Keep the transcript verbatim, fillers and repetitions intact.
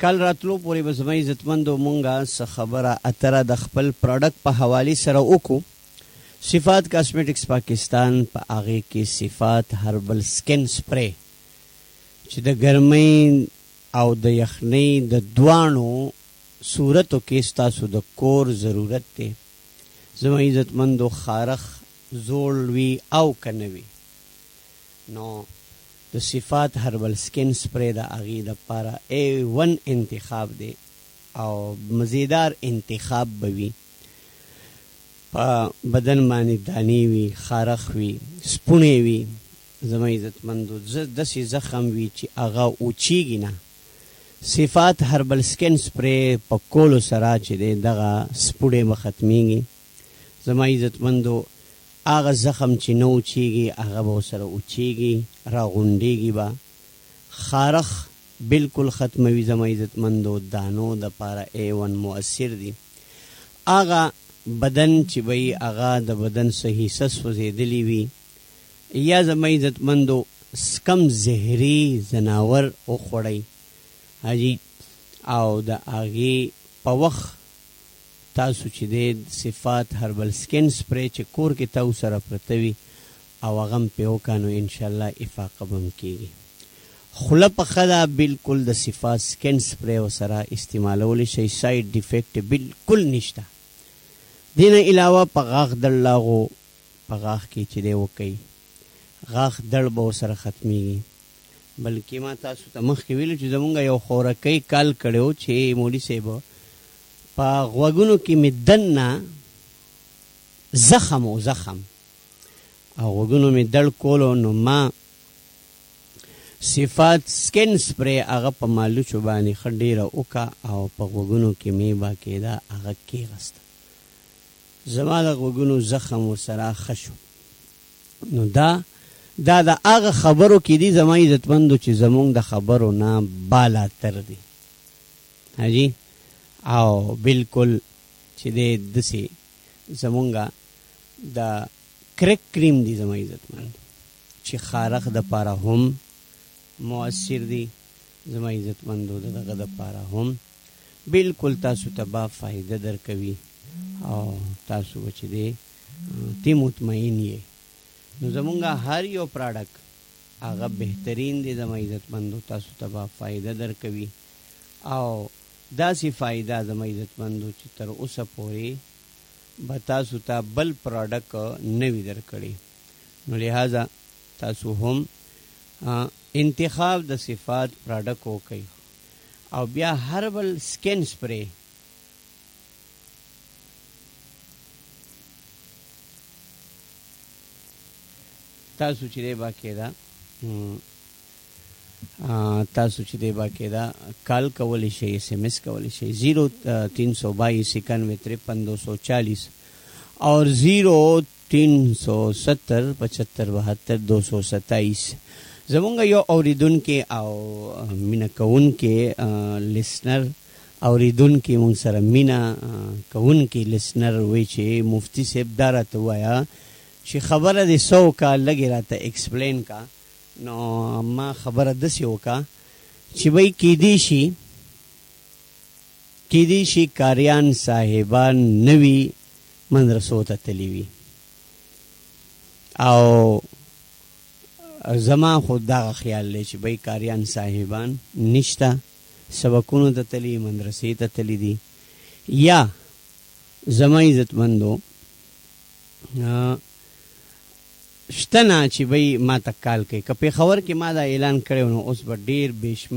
کال راتلو پورې به زما عزتمندو مونږه څه خبره اتره د خپل پروډکټ په حوالې سره وکړو. صفات کاسمیټکس پاکستان په هغې کې صفات هربل سکن سپری چې د ګرمۍ او د یخنۍ د دواړو صورتو کې ستاسو د کور ضرورت دی. زما عزتمندو خارخ زوړ وي او که نه وي نو د صفات هربل سکن سپری د هغې دپاره ای ون انتخاب دی او مزیدار انتخاب به وي. په بدن باندې دانې وي، خارخ وي، سپونې وي، زما عزتمندو داسې زخم وي چې هغه اوچیږي نه. صفات هربل سکن سپری په کولو سره چې دی دغه سپوړې به ختمیږي. زما عزتمندو هغه زخم چې نه اوچیږي هغه به ورسره اوچیږي، راغونډېږي به. خارخ بلکل ختموي زما عزتمندو، دانو دپاره ای ون مؤثر دي. هغه بدن چې به یې هغه د بدن څه حصه سوځېدلي وي یا زما عزتمندو کم زهري ځناور وخوړئ حاجي او د هغې په وخت تاسو چې دی صفات هربل سکن سپری چې کور کې تاسو سره پرته وي او هغه هم پې وکړه نو انشاءالله افاقه به هم کېږي. خوله پخه ده بلکل د صفات سکن سپری ورسره استعمالولی شئ، سایډ ډیفیکټ بلکل نشته. دې نه علاوه په غاښ دړ لاغو په غاښ کې چې دی وکئ، غاښ دړ به ورسره ختمیږي. بلکې ما تاسو ته مخکې ویلو چې زمونږ یو خورکۍ کال کړی و چې مولي صاحب په غوږونو کې مې دننه زخم و زخم او غوږونو مې دړ کولو نو ما صفات سکن سپری هغه په مالوچو باندې ښه ډېره وکړه او په غوږونو کې مې باقاعده هغه کېغسته. زما د غوږونو زخم ورسره ښه شو. نو دا دا د هغه خبرو کې دي زما عزتمندو چې زمونږ د خبرو نه بالاتر دي حاجي. او بلکل چې دی داسې زمونږ د کرک کریم دي زما عزتمندو چې خارخ دپاره هم مؤثر دي، زما عزتمندو د دغه دپاره هم بلکل تاسو ته به فایده درکوي او تاسو به چې دی تی مطمئن یې. نو زمونږ هر یو پراډکټ هغه بهترین دی زما عزتمندو، تاسو ته به فایده درکوي او داسې فایده زما عزتمندو چې تر اوسه پورې به تاسو ته بل پراډکټ نه وي درکړی. نو لہذا تاسو هم انتخاب د صفات پراډکټ وکئ او بیا هربل سکن سپری تاسو چې دی باقاعده تاسو چې دی باقاعده کال کولی شئ، ایس ایم ایس کولی شئ زیرو تین سو بائیس اکانوے ترپن دو سو چالیس اور زیرو تین سو ستر پچہتر بہتر دو سو ستائیس. زمونږ یو اوریدونکي او مینه کوونکي لسنر اوریدونکي مونږ سره مینه کوونکي لسنر وایي چې مفتی صاحب دا راته ووایه چې خبره دې څه وکړه لږې راته ایکسپلین کا. نو ما خبره داسې وکړه چې وایي کیدی شي کیدی شي کاریان صاحبان نوي مدرسو ته تللي وي او زما خو دغه خیال دی چې بای کاریان صاحبان نشته، سبقونو ته تللي، مدرسې ته تللي دي. یا زما عزتمندو شته نه چې بای ما ته کال کوي. که پېښور کې ما دا اعلان کړی نو اوس به ډېر بې